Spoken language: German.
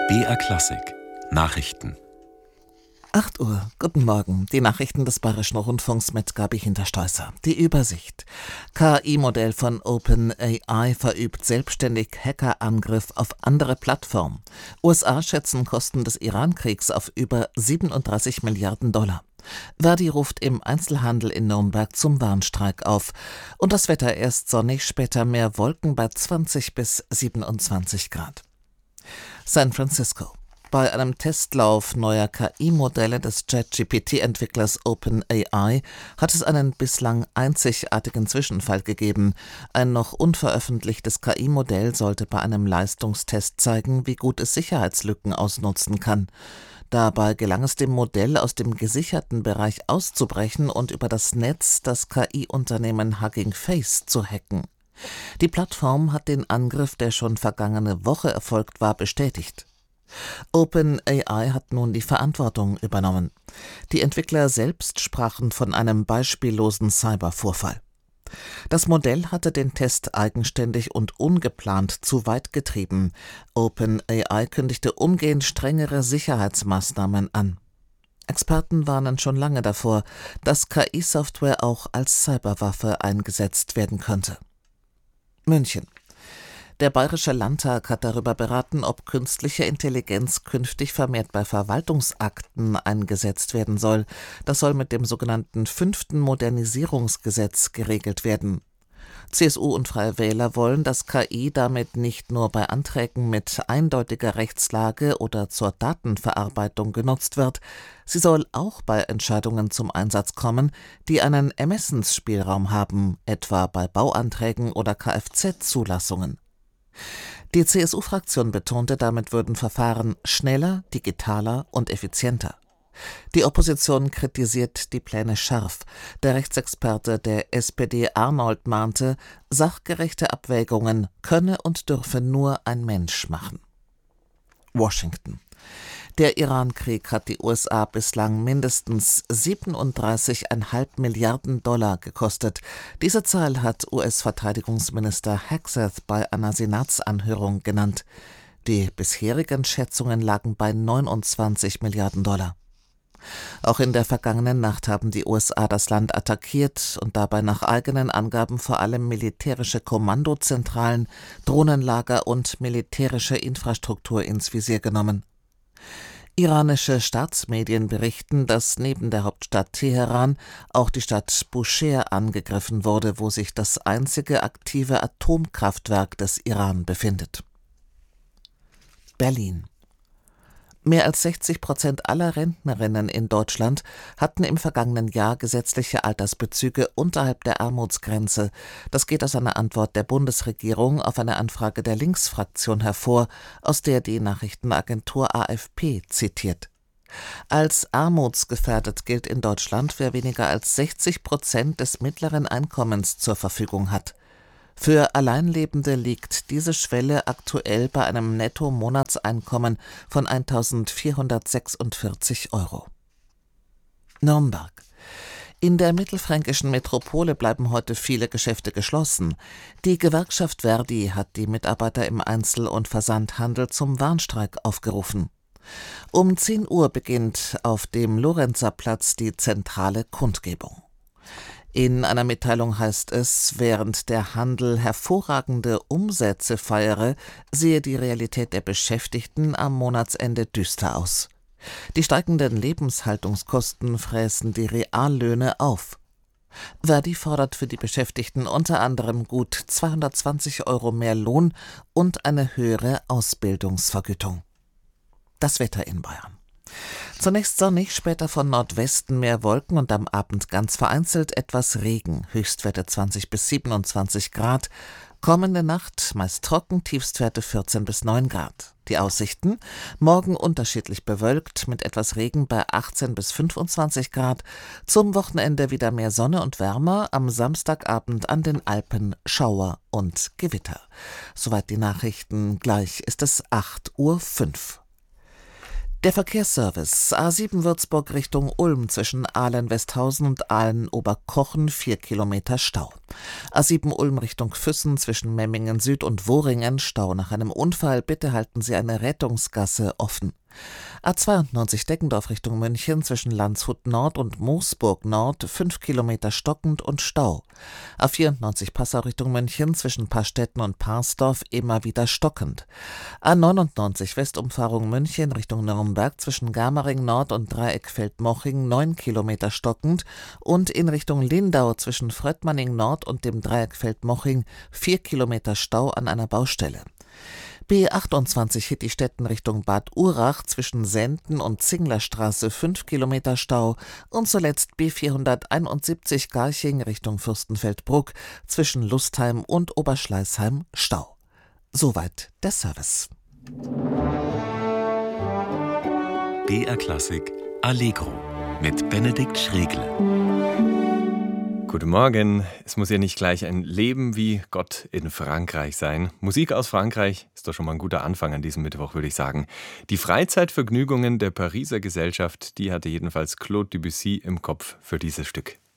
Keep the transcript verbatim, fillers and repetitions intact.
B R Klassik Nachrichten. acht Uhr, guten Morgen. Die Nachrichten des Bayerischen Rundfunks mit Gabi Hinterstoißer. Die Übersicht. K I-Modell von OpenAI verübt selbstständig Hackerangriff auf andere Plattform. U S A schätzen Kosten des Iran-Kriegs auf über siebenunddreißig Milliarden Dollar. Verdi ruft im Einzelhandel in Nürnberg zum Warnstreik auf. Und das Wetter erst sonnig, später mehr Wolken bei zwanzig bis siebenundzwanzig Grad. San Francisco. Bei einem Testlauf neuer K I-Modelle des Chat-G P T-Entwicklers OpenAI hat es einen bislang einzigartigen Zwischenfall gegeben. Ein noch unveröffentlichtes K I-Modell sollte bei einem Leistungstest zeigen, wie gut es Sicherheitslücken ausnutzen kann. Dabei gelang es dem Modell, aus dem gesicherten Bereich auszubrechen und über das Netz das K I-Unternehmen Hugging Face zu hacken. Die Plattform hat den Angriff, der schon vergangene Woche erfolgt war, bestätigt. OpenAI hat nun die Verantwortung übernommen. Die Entwickler selbst sprachen von einem beispiellosen Cybervorfall. Das Modell hatte den Test eigenständig und ungeplant zu weit getrieben. OpenAI kündigte umgehend strengere Sicherheitsmaßnahmen an. Experten warnen schon lange davor, dass K I-Software auch als Cyberwaffe eingesetzt werden könnte. München. Der Bayerische Landtag hat darüber beraten, ob künstliche Intelligenz künftig vermehrt bei Verwaltungsakten eingesetzt werden soll. Das soll mit dem sogenannten fünften Modernisierungsgesetz geregelt werden. C S U und Freie Wähler wollen, dass K I damit nicht nur bei Anträgen mit eindeutiger Rechtslage oder zur Datenverarbeitung genutzt wird, sie soll auch bei Entscheidungen zum Einsatz kommen, die einen Ermessensspielraum haben, etwa bei Bauanträgen oder Kfz-Zulassungen. Die C S U-Fraktion betonte, damit würden Verfahren schneller, digitaler und effizienter. Die Opposition kritisiert die Pläne scharf. Der Rechtsexperte der S P D Arnold mahnte, sachgerechte Abwägungen könne und dürfe nur ein Mensch machen. Washington. Der Iran-Krieg hat die U S A bislang mindestens siebenunddreißig Komma fünf Milliarden Dollar gekostet. Diese Zahl hat U S-Verteidigungsminister Hegseth bei einer Senatsanhörung genannt. Die bisherigen Schätzungen lagen bei neunundzwanzig Milliarden Dollar. Auch in der vergangenen Nacht haben die U S A das Land attackiert und dabei nach eigenen Angaben vor allem militärische Kommandozentralen, Drohnenlager und militärische Infrastruktur ins Visier genommen. Iranische Staatsmedien berichten, dass neben der Hauptstadt Teheran auch die Stadt Bushehr angegriffen wurde, wo sich das einzige aktive Atomkraftwerk des Iran befindet. Berlin. Mehr als sechzig Prozent aller Rentnerinnen in Deutschland hatten im vergangenen Jahr gesetzliche Altersbezüge unterhalb der Armutsgrenze. Das geht aus einer Antwort der Bundesregierung auf eine Anfrage der Linksfraktion hervor, aus der die Nachrichtenagentur A F P zitiert. Als armutsgefährdet gilt in Deutschland, wer weniger als sechzig Prozent des mittleren Einkommens zur Verfügung hat. Für Alleinlebende liegt diese Schwelle aktuell bei einem Netto-Monatseinkommen von eintausendvierhundertsechsundvierzig Euro. Nürnberg. In der mittelfränkischen Metropole bleiben heute viele Geschäfte geschlossen. Die Gewerkschaft Verdi hat die Mitarbeiter im Einzel- und Versandhandel zum Warnstreik aufgerufen. Um zehn Uhr beginnt auf dem Lorenzerplatz die zentrale Kundgebung. In einer Mitteilung heißt es, während der Handel hervorragende Umsätze feiere, sehe die Realität der Beschäftigten am Monatsende düster aus. Die steigenden Lebenshaltungskosten fräßen die Reallöhne auf. Verdi fordert für die Beschäftigten unter anderem gut zweihundertzwanzig Euro mehr Lohn und eine höhere Ausbildungsvergütung. Das Wetter in Bayern. Zunächst sonnig, später von Nordwesten mehr Wolken und am Abend ganz vereinzelt etwas Regen, Höchstwerte zwanzig bis siebenundzwanzig Grad. Kommende Nacht meist trocken, Tiefstwerte vierzehn bis neun Grad. Die Aussichten: morgen unterschiedlich bewölkt, mit etwas Regen bei achtzehn bis fünfundzwanzig Grad. Zum Wochenende wieder mehr Sonne und wärmer, am Samstagabend an den Alpen Schauer und Gewitter. Soweit die Nachrichten, gleich ist es acht Uhr fünf. Der Verkehrsservice: A sieben Würzburg Richtung Ulm zwischen Ahlen-Westhausen und Ahlen-Oberkochen vier Kilometer Stau. A sieben Ulm Richtung Füssen zwischen Memmingen Süd und Wohringen Stau nach einem Unfall. Bitte halten Sie eine Rettungsgasse offen. A zweiundneunzig Deggendorf Richtung München zwischen Landshut Nord und Moosburg Nord fünf Kilometer stockend und Stau. A vierundneunzig Passau Richtung München zwischen Pastetten und Parsdorf immer wieder stockend. A neunundneunzig Westumfahrung München Richtung Nürnberg zwischen Germering Nord und Dreieckfeld-Moching neun Kilometer stockend und in Richtung Lindau zwischen Fröttmanning Nord und dem Dreieckfeld-Moching vier Kilometer Stau an einer Baustelle. B achtundzwanzig Hittistetten Richtung Bad Urach zwischen Senden und Zinglerstraße fünf Kilometer Stau und zuletzt B vierhunderteinundsiebzig Garching Richtung Fürstenfeldbruck zwischen Lustheim und Oberschleißheim Stau. Soweit der Service. B R Klassik Allegro mit Benedikt Schregle. Guten Morgen. Es muss ja nicht gleich ein Leben wie Gott in Frankreich sein. Musik aus Frankreich ist doch schon mal ein guter Anfang an diesem Mittwoch, würde ich sagen. Die Freizeitvergnügungen der Pariser Gesellschaft, die hatte jedenfalls Claude Debussy im Kopf für dieses Stück.